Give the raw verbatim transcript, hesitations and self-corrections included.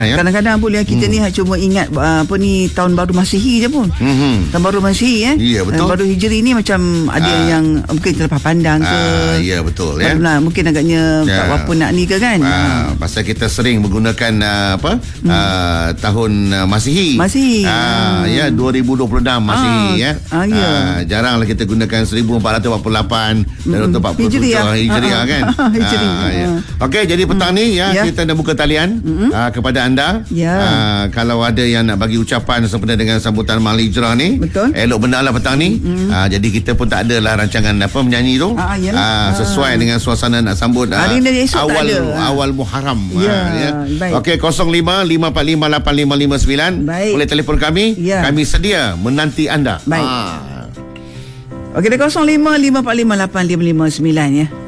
Ya? Kadang-kadang boleh kita hmm. ni cuma ingat uh, apa ni tahun baru Masihi je pun. Hmm. Tahun baru Masihi eh. Ya, betul. Tahun baru Hijri ni macam ada ah. yang mungkin terlepas pandang ke. Ah, ya betul ya. Nah, mungkin agaknya ya. tak apa nak ni ke kan. Ah, pasal kita sering menggunakan uh, apa? Hmm. Uh, tahun uh, Masihi. Masihi. Ah, hmm. ya dua ribu dua puluh enam Masihi ah. ya. Ah, ya. Ah, jaranglah kita gunakan seribu empat ratus empat puluh lapan dan untuk empat puluh tujuh Hijriah kan. Hijri. Ah, ya. Okey, jadi petang hmm. ni ya, ya kita dah buka talian hmm. uh, kepada anda. Ya. Uh, kalau ada yang nak bagi ucapan sempena dengan sambutan Malam Hijrah ni, betul. Elok benar lah petang ni. Mm. Uh, jadi kita pun tak adalah rancangan apa menyanyi tu. Ah, uh, sesuai ah. dengan suasana nak sambut uh, awal awal Muharram. Ya. Uh, ya. Okey, kosong lima lima empat lima lapan lima lima sembilan. Boleh telefon kami. Ya. Kami sedia menanti anda. Baik. Uh. Okey, kosong lima lima empat lima lapan lima lima sembilan ya.